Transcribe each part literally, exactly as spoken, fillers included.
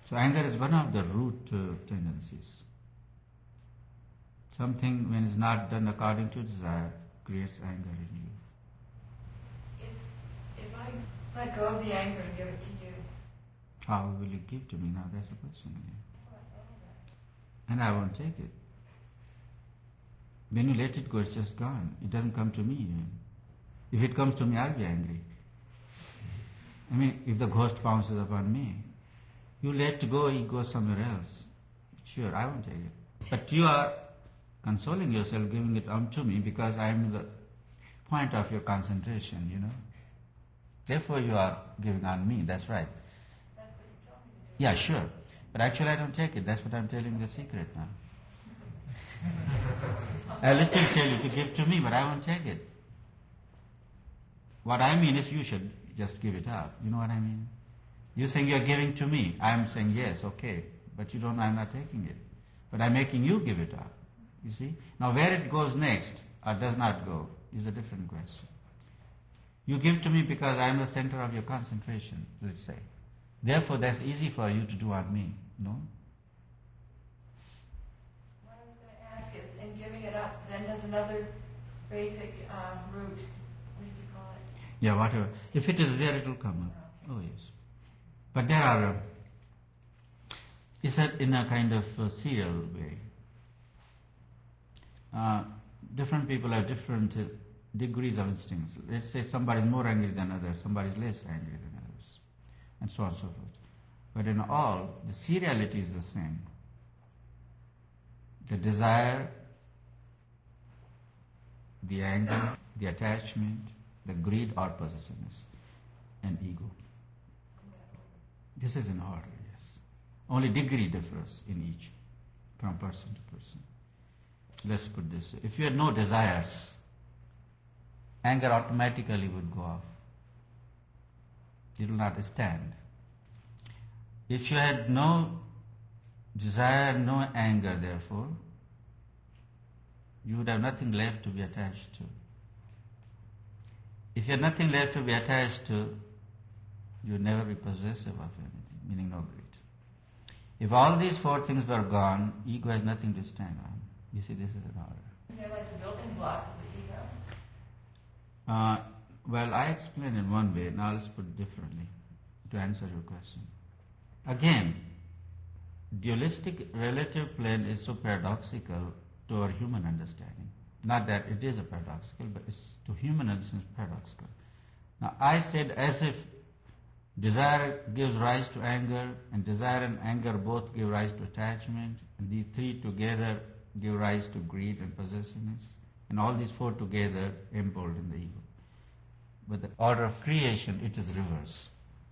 So anger is one of the root uh, tendencies. Something when it's not done according to desire creates anger in you. If, if I let go of the anger and give it to you, how will you give to me? Now that's the question again. And I won't take it. When you let it go, it's just gone. It doesn't come to me even. If it comes to me, I'll be angry. I mean, if the ghost pounces upon me, you let go, it goes somewhere else. Sure, I won't take it. But you are consoling yourself, giving it unto me, because I am the point of your concentration, you know. Therefore you are giving on me, that's right. That's what you told me to do. Yeah, sure. But actually I don't take it. That's what I'm telling you the secret now. I will still tell you to give to me, but I won't take it. What I mean is you should just give it up. You know what I mean? You're saying you're giving to me. I'm saying yes, okay. But you don't know I'm not taking it. But I'm making you give it up. You see? Now where it goes next or does not go is a different question. You give to me because I am the center of your concentration, let's say. Therefore that's easy for you to do on me, no? What I was going to ask is, in giving it up, then there's another basic uh, root. What did you call it? Yeah, whatever. If it is there, it will come up. Oh yes. But there are, uh, it's a, in a kind of uh, serial way. Uh, different people have different uh, degrees of instincts. Let's say somebody is more angry than others, somebody is less angry than others, and so on and so forth. But in all, the seriality is the same. The desire, the anger, the attachment, the greed or possessiveness, and ego. This is in order, yes. Only degree differs in each, from person to person. Let's put this way. If you had no desires, anger automatically would go off. It will not stand. If you had no desire, no anger, therefore, you would have nothing left to be attached to. If you had nothing left to be attached to, you would never be possessive of anything, meaning no greed. If all these four things were gone, ego has nothing to stand on. You see, this is an order. They're like the building blocks of the ego. Uh, well, I explained in one way, now let's put it differently to answer your question. Again, dualistic relative plane is so paradoxical to our human understanding. Not that it is a paradoxical, but it's to human understanding paradoxical. Now, I said as if desire gives rise to anger, and desire and anger both give rise to attachment, and these three together give rise to greed and possessiveness, and all these four together embolden the ego. But the order of creation, it is reverse.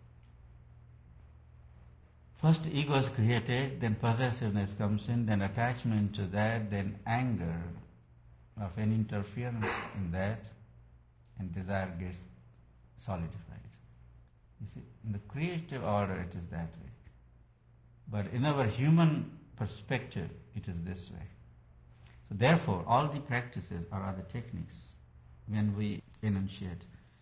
First ego is created, then possessiveness comes in, then attachment to that, then anger of any interference in that, and desire gets solidified. You see, in the creative order it is that way. But in our human perspective, it is this way. So therefore, all the practices or other techniques, when we enunciate,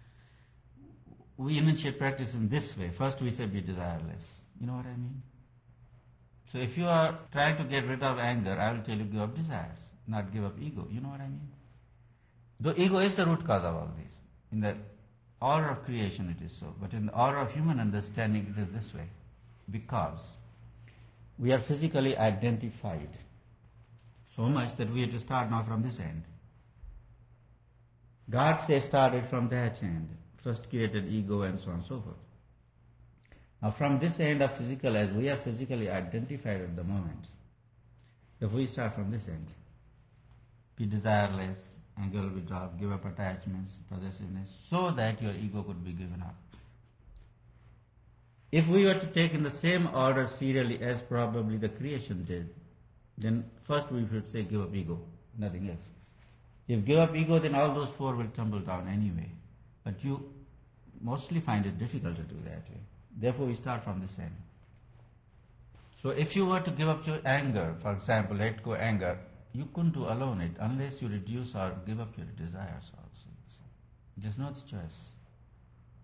we enunciate practice in this way. First we say be desireless. You know what I mean? So if you are trying to get rid of anger, I will tell you give up desires, not give up ego. You know what I mean? Though ego is the root cause of all this. In the order of creation it is so, but in the order of human understanding it is this way. Because we are physically identified so much that we have to start now from this end. God says started from that end. First created ego and so on and so forth. Now from this end of physical, as we are physically identified at the moment, if we start from this end, be desireless, anger will be dropped, give up attachments, possessiveness, so that your ego could be given up. If we were to take in the same order serially as probably the creation did, then first we should say give up ego, nothing else. If give up ego, then all those four will tumble down anyway. But you mostly find it difficult to do that way. Therefore we start from this end. So if you were to give up your anger, for example, let go anger, you couldn't do alone it unless you reduce or give up your desires also. There's no choice.